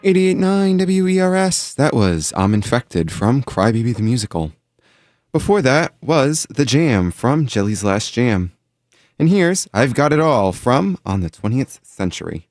88.9 WERS, that was I'm Infected from Crybaby the Musical. Before that was The Jam from Jelly's Last Jam. And here's I've Got It All from On the 20th Century.